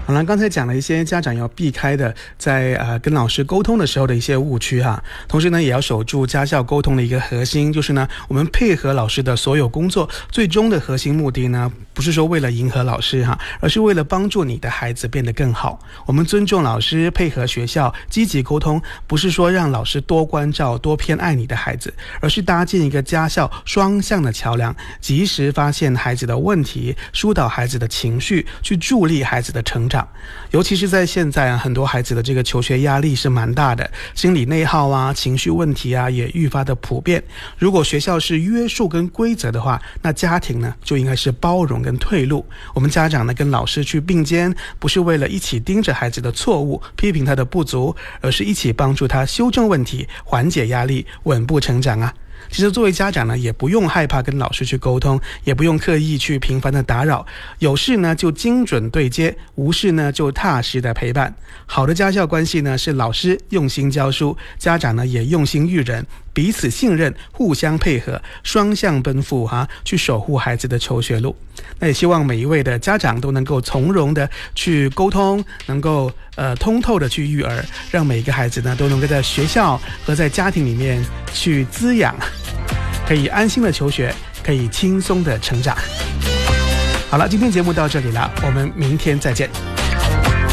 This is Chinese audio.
好了，刚才讲了一些家长要避开的在跟老师沟通的时候的一些误区哈，同时呢也要守住家校沟通的一个核心，就是呢我们配合老师的所有工作，最终的核心目的呢不是说为了迎合老师哈，而是为了帮助你的孩子变得更好。我们尊重老师，配合学校，积极沟通，不是说让老师多关照多偏爱你的孩子，而是搭建一个家校双向的桥梁，及时发现孩子的问题，疏导孩子的情绪，去助力孩子的成长。尤其是在现在很多孩子的这个求学压力是蛮大的，心理内耗啊，情绪问题啊也愈发的普遍。如果学校是约束跟规则的话，那家庭呢就应该是包容跟退路。我们家长呢跟老师去并肩，不是为了一起盯着孩子的错误，批评他的不足，而是一起帮助他修正问题，缓解压力，稳步成长啊。其实作为家长呢，也不用害怕跟老师去沟通，也不用刻意去频繁的打扰，有事呢就精准对接，无事呢就踏实的陪伴。好的家校关系呢，是老师用心教书，家长呢也用心育人，彼此信任，互相配合，双向奔赴去守护孩子的求学路。那也希望每一位的家长都能够从容的去沟通，能够通透的去育儿，让每一个孩子呢都能够在学校和在家庭里面去滋养，可以安心的求学，可以轻松的成长。好了，今天节目到这里了，我们明天再见。